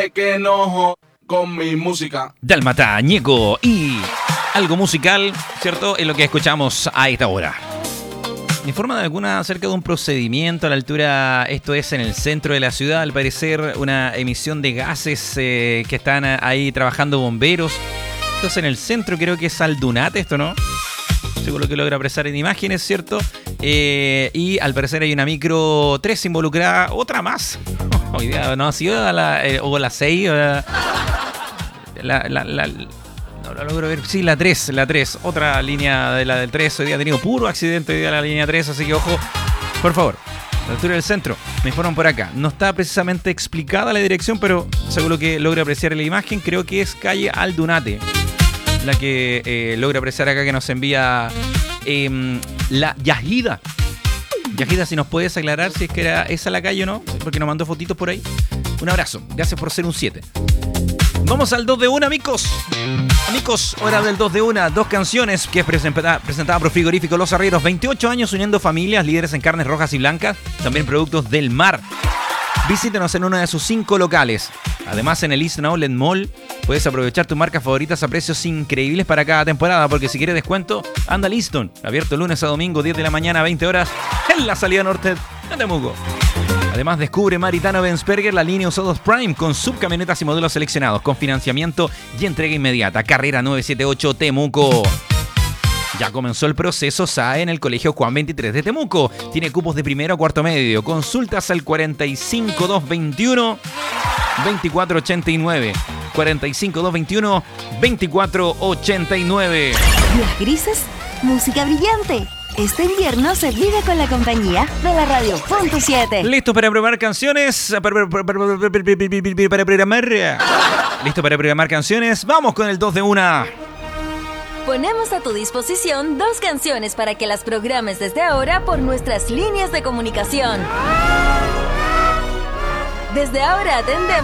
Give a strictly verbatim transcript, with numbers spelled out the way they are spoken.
que enojo con mi música. Dálmata, Ñeco y algo musical, ¿cierto? Es lo que escuchamos a esta hora. Informa de alguna acerca de un procedimiento a la altura, esto es en el centro de la ciudad, al parecer una emisión de gases eh, que están ahí trabajando bomberos. Esto es en el centro, creo que es Aldunate esto, ¿no? Según lo que logra apresar en imágenes, ¿cierto? Eh, y al parecer hay una micro tres involucrada, otra más. Hoy día no ha sido la, eh, o la seis, o la, la, la, la no lo logro ver. Sí, la tres, la tres. Otra línea de la del tres. Hoy día ha tenido puro accidente hoy día la línea tres, así que ojo, por favor. A la altura del centro, me informan por acá. No está precisamente explicada la dirección, pero según lo que logro apreciar en la imagen, creo que es calle Aldunate. La que eh, logra apreciar acá que nos envía eh, la Yajida. Yajida, si nos puedes aclarar si es que era esa la calle o no, porque nos mandó fotitos por ahí. Un abrazo, gracias por ser un siete. Vamos al dos de una, amigos. Amigos, hora del dos de una. Dos canciones que es presentada, presentada por Frigorífico Los Arrieros. veintiocho años uniendo familias, líderes en carnes rojas y blancas, también productos del mar. Visítenos en uno de sus cinco locales. Además, en el Eastern Outlet Mall puedes aprovechar tus marcas favoritas a precios increíbles para cada temporada, porque si quieres descuento, anda al Easton. Abierto lunes a domingo, diez de la mañana, veinte horas, en la salida norte de Temuco. Además, descubre Maritano Benzberger la línea Usados Prime con subcamionetas y modelos seleccionados, con financiamiento y entrega inmediata. Carrera novecientos setenta y ocho Temuco. Ya comenzó el proceso S A E en el Colegio Juan veintitrés de Temuco. Tiene cupos de primero a cuarto medio. Consultas al cuarenta y cinco dos veintiuno veinticuatro ochenta y nueve. cuarenta y cinco dos veintiuno veinticuatro ochenta y nueve. Días grises, música brillante. Este invierno se vive con la compañía de la Radio Punto siete. ¿Listo para programar canciones? Para, para, para, para programar. ¿Listo para programar canciones? Vamos con el dos de una. Ponemos a tu disposición dos canciones para que las programes desde ahora por nuestras líneas de comunicación. Desde ahora atendemos